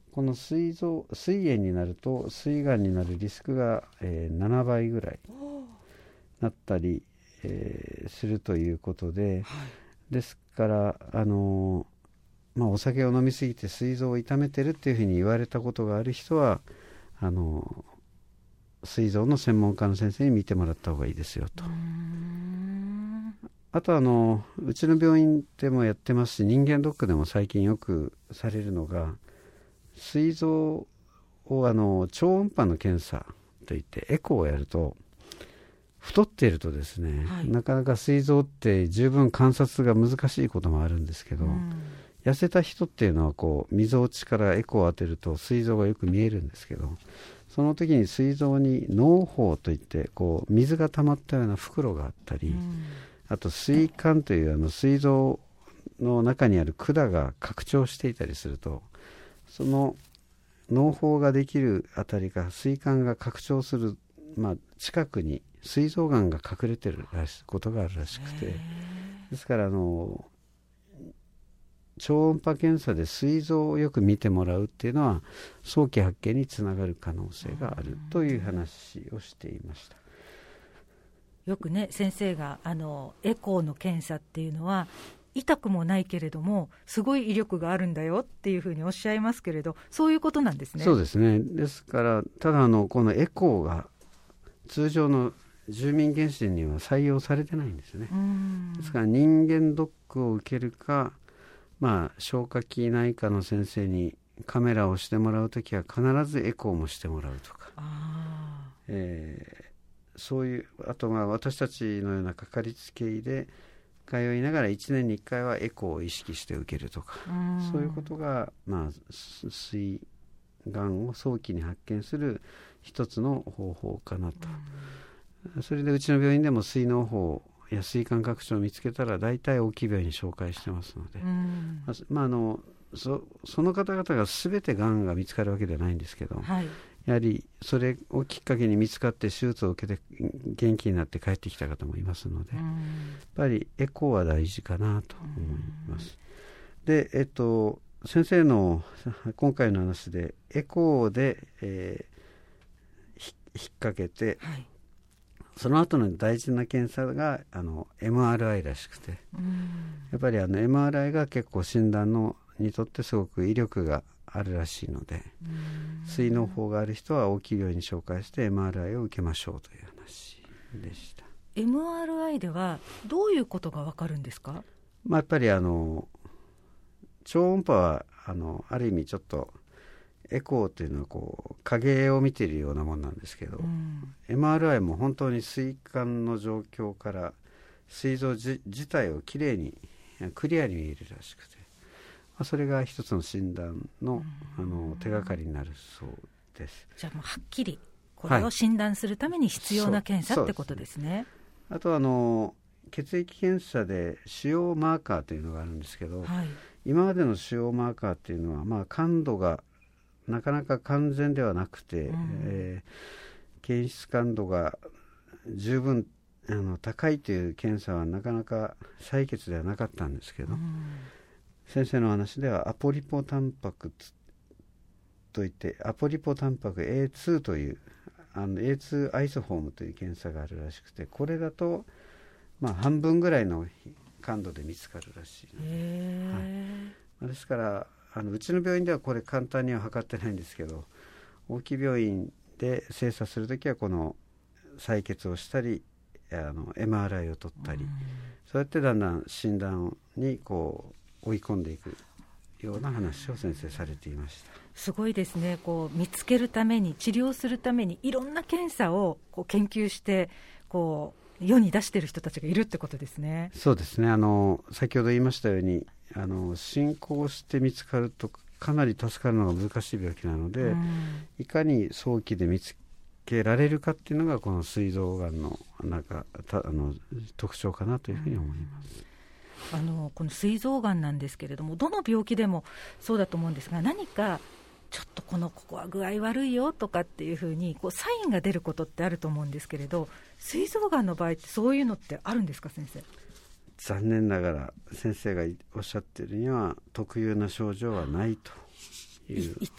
この膵炎になると膵がんになるリスクが、7倍ぐらいなったり、するということで、ですからお酒を飲みすぎて膵臓を痛めてるっていうふうに言われたことがある人は膵臓の専門家の先生に見てもらった方がいいですよと。あとうちの病院でもやってますし、人間ドックでも最近よくされるのが、膵臓を超音波の検査といってエコーをやると、太っているとですね、なかなか膵臓って十分観察が難しいこともあるんですけど、痩せた人っていうのはみぞおちからエコーを当てると膵臓がよく見えるんですけど、その時に膵臓に嚢胞といって水が溜まったような袋があったり、あと膵管という膵臓の中にある管が拡張していたりすると、その嚢胞ができるあたりが膵管が拡張する、近くに膵臓がんが隠れてることがあるらしくて、ですから超音波検査で膵臓をよく見てもらうっていうのは早期発見につながる可能性があるという話をしていました。 よくね、先生がエコーの検査っていうのは痛くもないけれどもすごい威力があるんだよっていうふうにおっしゃいますけれど、そういうことなんですね。 そうですね。ですからただこのエコーが通常の住民検診には採用されてないんですね。ですから人間ドックを受けるか、消化器内科の先生にカメラをしてもらうときは必ずエコーもしてもらうとか、そういう、あと私たちのようなかかりつけ医で通いながら1年に1回はエコーを意識して受けるとか、そういうことが、膵がんを早期に発見する一つの方法かなと。それでうちの病院でも膵嚢胞や膵管拡張を見つけたら大体大きい病院に紹介してますので、その方々が全てがんが見つかるわけではないんですけど、やはりそれをきっかけに見つかって手術を受けて元気になって帰ってきた方もいますので、やっぱりエコーは大事かなと思います。で、先生の今回の話でエコーで、引っ掛けて、その後の大事な検査がMRI らしくて、やっぱりMRI が結構診断にとってすごく威力があるらしいので、膵嚢胞がある人は大きい病院に紹介して MRI を受けましょうという話でした。 MRI ではどういうことが分かるんですか？ やっぱり超音波はある意味ちょっとエコーというのは影を見ているようなものなんですけど、MRI も本当に膵管の状況から膵臓自体をきれいにクリアに見えるらしくて、それが一つの診断の、手がかりになるそうです。 じゃあもうはっきりこれを診断するために必要な検査ってことですね。 あと血液検査で腫瘍マーカーというのがあるんですけど、今までの腫瘍マーカーっていうのは、感度がなかなか完全ではなくて、検出感度が十分高いという検査はなかなか採血ではなかったんですけど、先生の話ではアポリポタンパクといってアポリポタンパク A2 というA2 アイソフォームという検査があるらしくて、これだと半分ぐらいの感度で見つかるらしい。ですからうちの病院ではこれ簡単には測ってないんですけど、大きい病院で精査するときはこの採血をしたりMRI を取ったり、そうやってだんだん診断に追い込んでいくような話を先生されていました。 すごいですね。見つけるために治療するためにいろんな検査を研究して世に出している人たちがいるってことですね。 そうですね。先ほど言いましたように進行して見つかるとかなり助かるのが難しい病気なので、いかに早期で見つけられるかっていうのがこの膵臓がんの特徴かなというふうに思います。 この膵臓がんなんですけれども、どの病気でもそうだと思うんですが、何かちょっとここは具合悪いよとかっていうふうにサインが出ることってあると思うんですけれど、膵臓がんの場合ってそういうのってあるんですか、先生？ 残念ながら先生がおっしゃっているには特有な症状はないという